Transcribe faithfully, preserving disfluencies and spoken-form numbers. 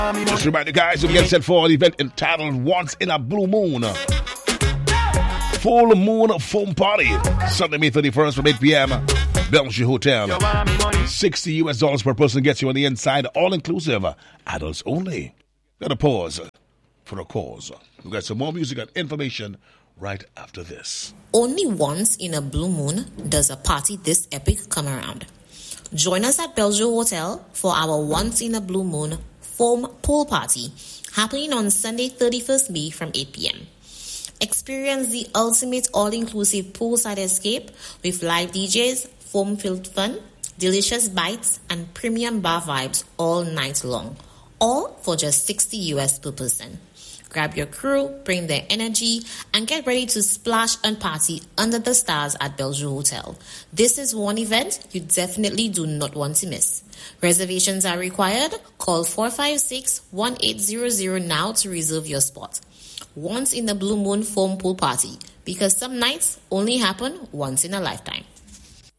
Just remind the guys who get set for an event entitled Once in a Blue Moon. Full Moon Foam Party. Sunday, May thirty-first from eight p.m. Bellevue Hotel. sixty U S dollars per person gets you on the inside. All inclusive. Adults only. Gotta pause for a cause. We got some more music and information right after this. Only once in a blue moon does a party this epic come around. Join us at Bellevue Hotel for our Once in a Blue Moon Foam Pool Party happening on Sunday, thirty-first May from eight p.m. Experience the ultimate all-inclusive poolside escape with live D Js, foam-filled fun, delicious bites, and premium bar vibes all night long. All for just sixty U S per person. Grab your crew, bring their energy, and get ready to splash and party under the stars at Bellevue Hotel. This is one event you definitely do not want to miss. Reservations are required. Call four five six, one eight zero zero now to reserve your spot. Once in the Blue Moon Foam Pool Party, because some nights only happen once in a lifetime.